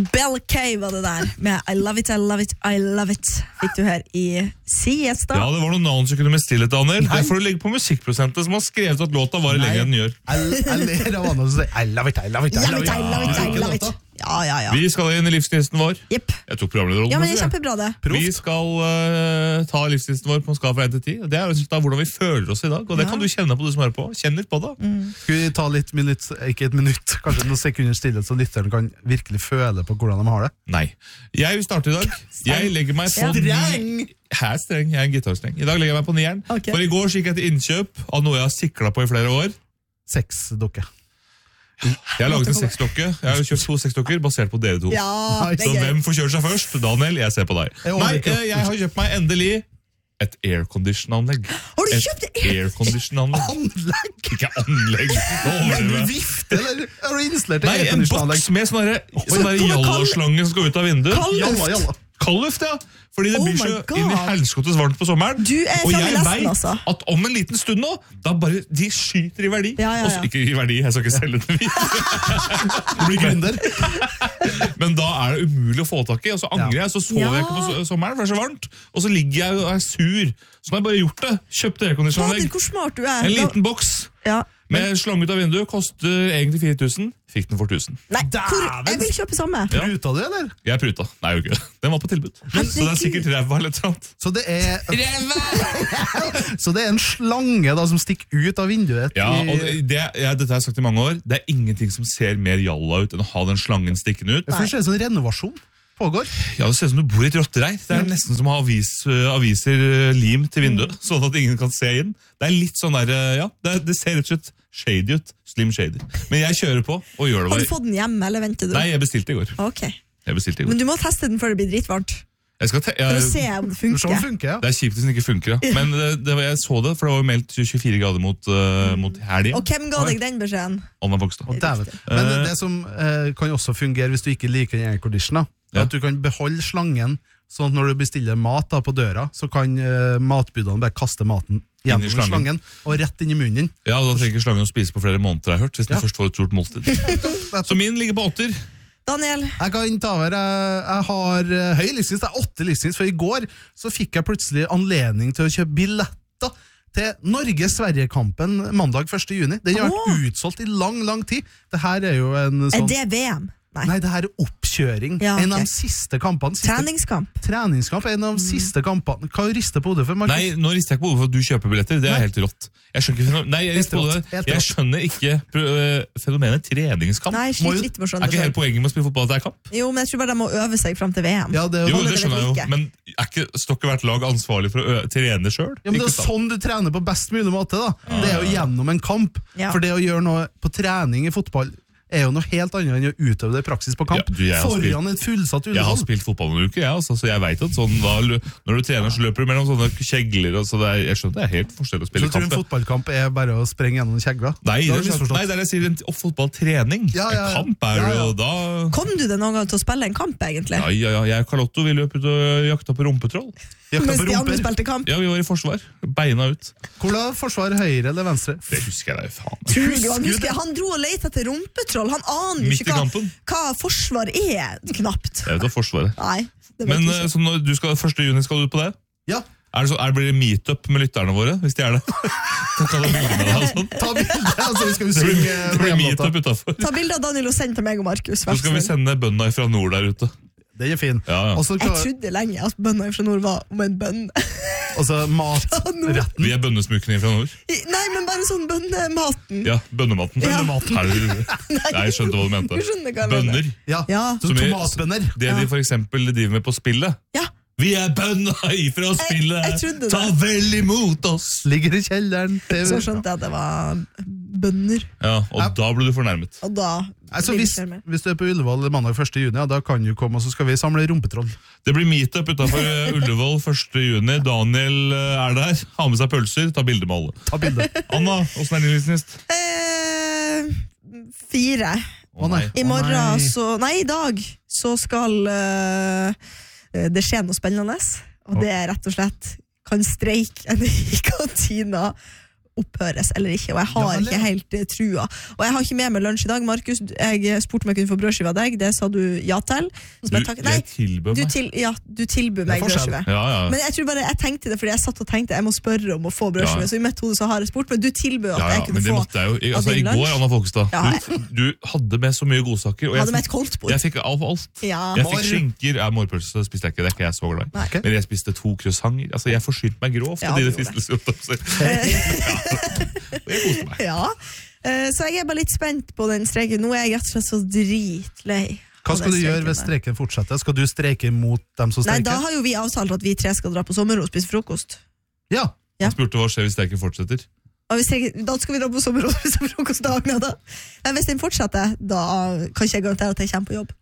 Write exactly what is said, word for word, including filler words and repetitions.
Bell K var det der med I love it, I love it, I love it. Fikk du her i Siesta. Ja, det var noen navn som kunne med stillhet, Daniel. Det er for å legge på musikkprosenten som har skrevet at låta var lenger enn den gjør. Jeg, jeg ler av andre som sier I love it, I love it, I love it, I love it, I love it. Ja, ja, ja. Vi skal inn i livsgnisten vår. Jepp. Jeg tok programlederrollen. Ja, men det er kjempebra det. Vi skal uh, ta livsgnisten vår på en skala fra ett til ti. Det er jo da hvordan vi føler oss i dag, og det Ja. kan du kjenne på, du som hører på. Kjenn litt på det. Mm. Skal vi ta litt minutt, ikke et minutt, kanskje noen sekunder stillhet, så lytteren kan virkelig føle på hvordan de har det? Nei. Jeg vil starte i dag. Jeg legger meg på... Streng! Her er streng, jeg er en gitarstreng. I dag legger jeg meg på nieren. Ok. For i går så gikk jeg til innkjøp av noe jeg har siklet på i flere år. Seks dokke. Jeg har laget en seksdokke. Jeg har kjøpt to seksdokker basert på dere to. Ja, det Så er gøy. hvem får kjøre seg først? Daniel, jeg ser på deg. Jeg Nei, overrekker. eh, jeg har kjøpt meg endelig et aircondition-anlegg. Har du kjøpt Et aircondition-anlegg? Anlegg! Ikke anlegg. Nå Men overdriver du jeg. vifte, eller har du installert Nei, en boks med sånn derre sånn der jalloslange som skal ut av vinduet. Kald Jalla, luft. jalla. Kaldluft, ja. Fordi det Oh blir my så God. inn i helskottes varmt på sommeren. Du er og framme i jeg lesten, vet altså. at om en liten stund nå, da bare de skyter i verdi. Ja, ja, ja. Også, ikke i verdi, jeg skal ikke selge det videre. Du blir gründer. Men da er det umulig å få tak i, og så angrer jeg, så sover Ja. jeg ikke på so- sommeren, for det er så varmt. Og så ligger jeg og er sur. Så nå har jeg bare gjort det. Kjøpt Fader, aircondition-anlegg. hvor smart du er. En liten boks Ja. med slange ut av vinduet, koster egentlig fire tusen. Fikk den for tusen. Nei, hvor, Dæven. jeg vil kjøpe samme. Ja. Pruta du, eller? Jeg pruta. Nei, jeg gjorde ikke det. Den var på tilbud. Men, så det er sikkert ræva eller et eller annet. Så det er Så det er en slange da som stikker ut av vinduet. Ja, i- og det, det, ja, dette har jeg sagt i mange år. Det er ingenting som ser mer jalla ut enn å ha den slangen stikkende ut. Jeg får se det som en renovasjon pågår. Ja, det ser ut som du bor i et rottereir. Det er nesten som å ha avis, uh, aviser uh, lim til vinduet, sånn at ingen kan se inn. Det er litt sånn der, uh, ja, det, det ser rett og slett shady ut. Slim shady. Men jeg kjører på og gjør det Har du bare. fått den hjemme, eller venter du? Nei, jeg bestilte i går. Ok. Jeg bestilte i går. Men du må teste den før det blir dritvarmt. Jeg skal te For å jeg, se om det Sånn funker. funker, ja. det er kjipt hvis den ikke funker, ja. Men det, det, var- jeg så det, for det var jo meldt tjuefire grader mot, uh, mot helgen. Og hvem ga deg den beskjeden? Anna Bogstad. Å, dæven. Men det, det som eh, kan også fungere hvis du ikke liker en aircondition, da, er Ja. at du kan beholde slangen, sånn at når du bestiller mat da, på døra, så kan eh, matbudene bare kaste maten gjennom Inn i slangen. slangen og rett inn i munnen. Ja, da trenger ikke slangen å spise på flere måneder, har jeg hørt, hvis den Ja. først får et stort måltid. Så min ligger på åtter. Daniel, Jeg kan ta over, jeg, jeg har eh, høy livsgnist, det er åtte livsgnist, for i går så fikk jeg plutselig anledning til å kjøpe billetter til Norge-Sverige-kampen mandag første juni. Den har vært Åh. utsolgt i lang, lang tid. Det her er jo en er sånn... det V M? Nei. Nei, det her er oppkjøring. Ja, En av ok. de siste kampene. Siste Treningskamp. treningskamp, en av de siste kampene. Hva rister på hodet for, Markus? Nei, nå rister jeg ikke på hodet for at du kjøper billetter. Det er Nei. helt rått. Jeg skjønner ikke, nei, jeg, rister på Helt det. rått, helt jeg rått. skjønner ikke øh, fenomenet treningskamp. Nei, Må jo- slitt litt med å Er skjønne ikke det hele selv. poenget med å spille fotball at det er kamp? Jo, men jeg tror bare de må øve seg frem til V M. Ja, det er Jo, jo, holder det det skjønner jeg ved jo, like. men er ikke Stokke hvert lag ansvarlig for å ø trene sjøl? ja, men det er jo sånn du trener på best mulig måte. da. Det er jo gjennom en kamp. Ja. For det å gjøre noe på trening i fotball er jo noe helt annet enn å utøve det i praksis på kamp. Ja, du, jeg har Foran et fullsatt Jeg har Ullevål. spilt fotball noen uker, jeg, altså, så jeg vet at sånn, da, lø- når du trener, så løper du mellom sånne kjegler. Og så det er, jeg skjønner det er helt forskjell å Så spille tror du en kamp. ja. fotballkamp er bare å sprenge gjennom kjegler? Nei, Da det har er, du sånn- misforstått. nei, det er det jeg sier, en og fotballtrening. Ja, ja, ja. En kamp er Ja, jo ja. da Kom du det noen gang til å spille en kamp, egentlig? Ja, ja, ja, jeg og Carlotto vi løp ut og jakta på rumpetroll. Jakta Mens på de andre rumper. spilte kamp? Ja, vi var i forsvar. Beina ut. Hvordan forsvar høyre eller venstre? Det husker jeg da, faen. Tror du han, Husker du husker, det? han dro og lette etter rumpetroll. Han aner jo Midt i ikke hva, kampen. hva forsvar er, knapt. Jeg vet det, forsvaret. Nei, det vet Men jeg eh, ikke. så når du skal, første juni skal du ut på det? Ja, Er det, så, er det blir det meetup med lytterne våre, hvis de er det? Så ta det bilde med deg og sånn. ta bilde, altså vi skal vi Det blir, synge det blir V M-låta. meetup utenfor. Ta bilde av Daniel og send til meg og Markus. Så skal vi sende bønna fra nord der ute. Den er fin. Ja, ja. Og så Jeg klar- trodde lenge at bønna fra nord var om en bønn. og så matretten. Vi er bønnesmukene fra nord. Nei, men bare sånn bønnematen. Ja, bønnematen. Ja. Bønnematen. Er det- Nei, jeg skjønte hva du mente. Du skjønner hva jeg mener. Bønner. Ja, Ja. så Som i- tomatbønner. Det Ja. de for eksempel driver med på spillet. Ja, Vi er bønna ifra spillet, jeg trodde det. ta vel imot oss. Ligger i kjelleren. Det- så skjønte jeg at det var bønner. Ja, og Ja. da ble du fornærmet. Og da Altså, hvis, hvis du er på Ullevål mandag første juni, ja, da kan du komme, og så skal vi samle rumpetroll. Det blir meetup utenfor Ullevål første juni. Daniel eh, er der, har med seg pølser, ta bilder med alle. Ta bilde. Anna, hvordan er din livsgnist? eh, Fire. Å nei. I Å, morgen nei. så Nei, i dag så skal eh, det skje noe spennende. Og det er rett og slett kan streike en i kantina opphøres eller ikke, og jeg har Ja, eller- ikke helt uh, trua. Og jeg har ikke med meg lunsj i dag. Markus, jeg spurte om jeg kunne få brødskive av deg, det sa du ja til. Som Du, jeg takk- Nei, jeg tilbød du, meg. til, ja, du tilbød meg Det er forskjell. brødskive. Ja, ja. Men jeg tror bare, jeg tenkte det fordi jeg satt og tenkte jeg må spørre om å få brødskive, Ja. så i mitt hode så har jeg spurt, men du tilbød at Ja, ja, jeg men kunne det få måtte jeg jo. I, altså, av din I går, lunsj. Anna Folkestad, Ja, du, du hadde med så mye godsaker, og jeg Hadde med et fikk, koldtbord. jeg fikk av alt. Ja. Jeg fikk Mår. skinker, ja, mårpølse spiste jeg ikke, det er ikke jeg så glad i. Nei. Ok. Men jeg spiste to croissanter. Altså, jeg forsynte meg grovt Ja, i de du gjorde siste opptakelser. Og jeg koste meg. Ja, Eh, så jeg er bare litt spent på den streiken. Nå er jeg rett og slett så dritlei. Hva av skal den du gjøre streiken hvis der. streiken fortsetter? Skal du streike mot dem som Nei, streiker? da har jo vi avtalt at vi tre skal dra på sommerro og spise frokost. Ja, Ja. Han spurte hva skjer hvis streiken fortsetter. Og hvis jeg, da skal vi dra på sommerro og spise frokost dagen. Da. Nei, hvis den fortsetter, da kan ikke jeg garantere at jeg kommer på jobb.